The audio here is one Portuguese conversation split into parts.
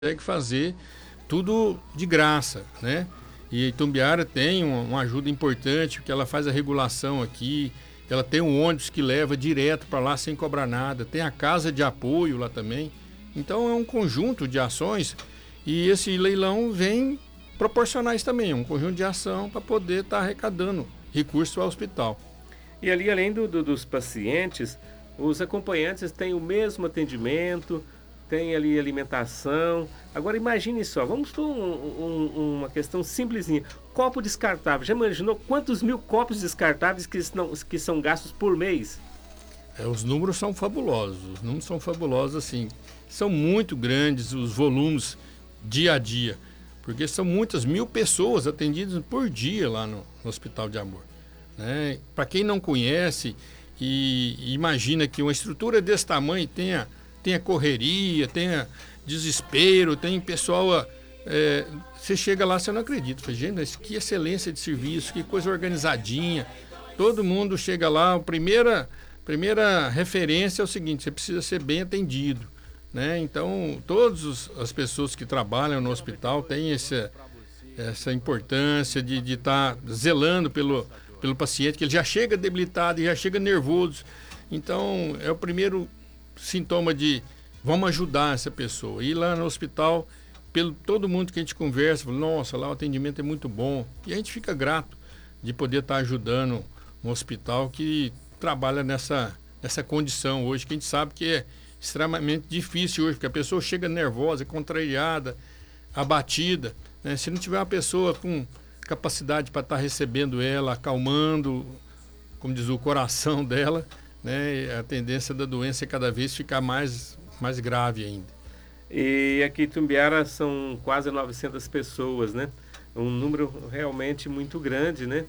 consegue fazer tudo de graça, né? E Itumbiara tem uma ajuda importante, porque ela faz a regulação aqui, ela tem um ônibus que leva direto para lá sem cobrar nada, tem a casa de apoio lá também. Então é um conjunto de ações e esse leilão vem proporcionar isso também, um conjunto de ação para poder estar arrecadando recursos ao hospital. E ali, além dos pacientes, os acompanhantes têm o mesmo atendimento, tem ali alimentação. Agora imagine só, vamos por uma questão simplesinha. Copo descartável. Já imaginou quantos mil copos descartáveis que são gastos por mês? Os números são fabulosos assim. São muito grandes os volumes dia a dia, porque são muitas mil pessoas atendidas por dia lá no Hospital de Amor. Né? Para quem não conhece e imagina que uma estrutura desse tamanho tenha correria, tenha desespero, tem pessoal. Você chega lá, você não acredita. Fala, gente, mas que excelência de serviço, que coisa organizadinha. Todo mundo chega lá, a primeira referência é o seguinte: você precisa ser bem atendido. Né? Então, todas as pessoas que trabalham no hospital têm essa importância de estar zelando pelo paciente, que ele já chega debilitado, já chega nervoso. Então, é o primeiro sintoma de vamos ajudar essa pessoa. E lá no hospital, todo mundo que a gente conversa, fala, nossa, lá o atendimento é muito bom. E a gente fica grato de poder estar ajudando um hospital que trabalha nessa condição hoje, que a gente sabe que é extremamente difícil hoje, porque a pessoa chega nervosa, contrariada, abatida. Né? Se não tiver uma pessoa com capacidade para estar recebendo ela, acalmando, como diz, o coração dela, né? A tendência da doença é cada vez ficar mais grave ainda. E aqui em Itumbiara são quase 900 pessoas, né? Um número realmente muito grande, né?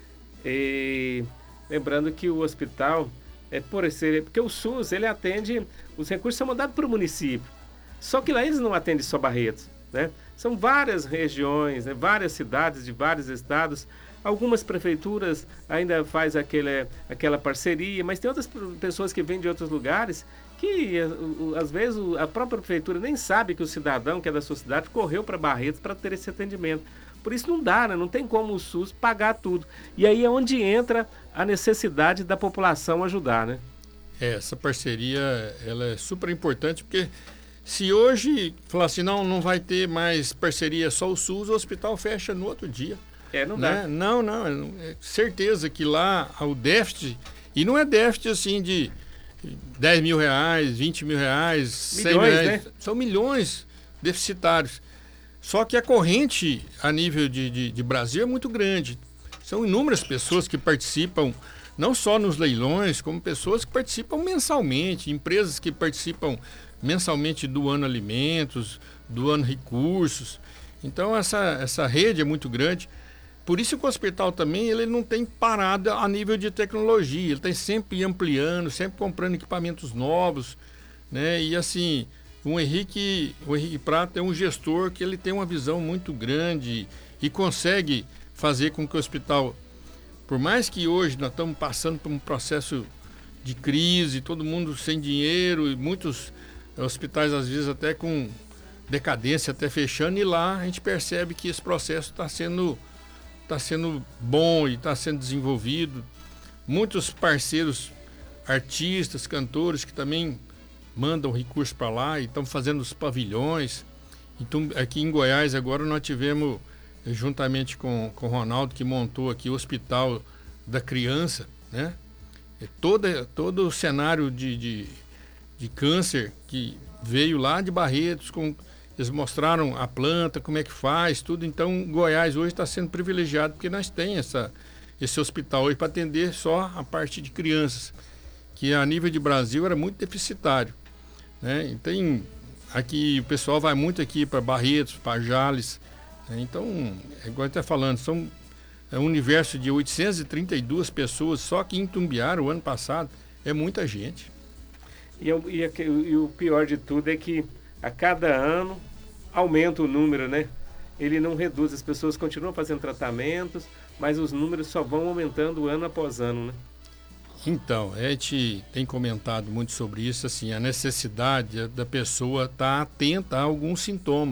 E lembrando que o hospital, porque o SUS, ele atende, os recursos são mandados para o município. Só que lá eles não atendem só Barretos, né? São várias regiões, né? Várias cidades de vários estados. Algumas prefeituras ainda faz aquela parceria, mas tem outras pessoas que vêm de outros lugares que, às vezes, a própria prefeitura nem sabe que o cidadão que é da sua cidade correu para Barretos para ter esse atendimento. Por isso não dá, né? Não tem como o SUS pagar tudo. E aí é onde entra a necessidade da população ajudar, né? Essa parceria ela é super importante, porque se hoje falar assim, não vai ter mais parceria só o SUS, o hospital fecha no outro dia. Não dá. Né? Não, é certeza que lá o déficit, e não é déficit assim de 10 mil reais, 20 mil reais, 100 milhões, reais, né? São milhões deficitários. Só que a corrente a nível de Brasil é muito grande. São inúmeras pessoas que participam, não só nos leilões, como pessoas que participam mensalmente, empresas que participam mensalmente doando alimentos, doando recursos. Então essa rede é muito grande. Por isso que o hospital também ele não tem parado a nível de tecnologia, ele está sempre ampliando, sempre comprando equipamentos novos, né? E assim, o Henrique Prata é um gestor que ele tem uma visão muito grande e consegue fazer com que o hospital, por mais que hoje nós estamos passando por um processo de crise, todo mundo sem dinheiro e muitos hospitais às vezes até com decadência, até fechando, e lá a gente percebe que esse processo está sendo bom e está sendo desenvolvido. Muitos parceiros, artistas, cantores que também mandam recursos para lá e estão fazendo os pavilhões. Então, aqui em Goiás agora nós tivemos, juntamente com o Ronaldo, que montou aqui o Hospital da Criança, né? Todo o cenário de câncer que veio lá de Barretos, eles mostraram a planta, como é que faz, tudo. Então, Goiás hoje está sendo privilegiado porque nós temos esse hospital hoje para atender só a parte de crianças, que a nível de Brasil era muito deficitário. Né? Então, aqui o pessoal vai muito aqui para Barretos, para Jales. Né? Então, igual está falando, é um universo de 832 pessoas só que em Itumbiara o ano passado. É muita gente. E o pior de tudo é que a cada ano aumenta o número, né? Ele não reduz, as pessoas continuam fazendo tratamentos, mas os números só vão aumentando ano após ano, né? Então, a gente tem comentado muito sobre isso, assim, a necessidade da pessoa estar atenta a algum sintoma.